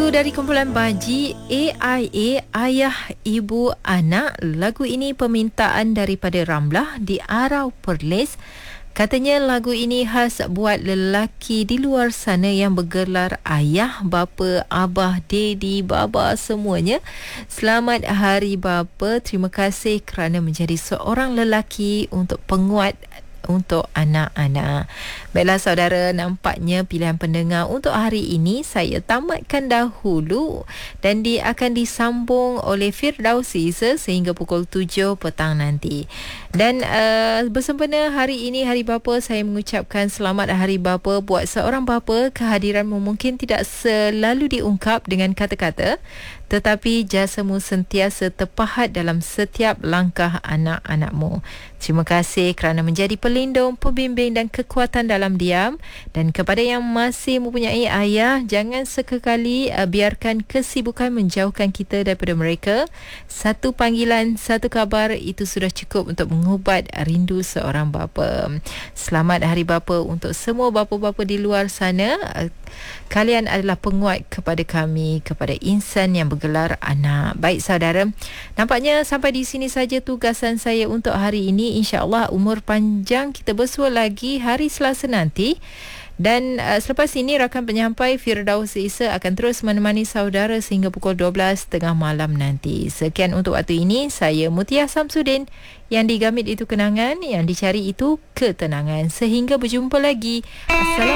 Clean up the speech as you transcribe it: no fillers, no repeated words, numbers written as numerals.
Lagu dari kumpulan Baji AIA, Ayah Ibu Anak. Lagu ini permintaan daripada Ramlah di Arau Perlis. Katanya lagu ini khas buat lelaki di luar sana yang bergelar ayah, bapa, abah, dedi, baba semuanya. Selamat Hari Bapa. Terima kasih kerana menjadi seorang lelaki untuk penguat untuk anak-anak. Baiklah saudara, nampaknya pilihan pendengar untuk hari ini saya tamatkan dahulu dan dia akan disambung oleh Firdausi sehingga pukul 7 petang nanti. Dan bersempena hari ini Hari Bapa, saya mengucapkan selamat Hari Bapa. Buat seorang bapa, kehadiranmu mungkin tidak selalu diungkap dengan kata-kata, tetapi jasamu sentiasa terpahat dalam setiap langkah anak-anakmu. Terima kasih kerana menjadi pelindung, pembimbing dan kekuatan dalam diam. Dan kepada yang masih mempunyai ayah, jangan sekali biarkan kesibukan menjauhkan kita daripada mereka. Satu panggilan, satu kabar, itu sudah cukup untuk mengubat rindu seorang bapa. Selamat Hari Bapa untuk semua bapa-bapa di luar sana. Kalian adalah penguat kepada kami, kepada insan yang bergelar anak. Baik saudara, nampaknya sampai di sini saja tugasan saya untuk hari ini. InsyaAllah umur panjang, kita bersua lagi hari Selasa nanti. Dan selepas ini rakan penyampai Firdaus Isa akan terus menemani saudara sehingga pukul 12 tengah malam nanti. Sekian untuk waktu ini. Saya Mutia Samsudin. Yang digamit itu kenangan, yang dicari itu ketenangan. Sehingga berjumpa lagi. Assalamualaikum.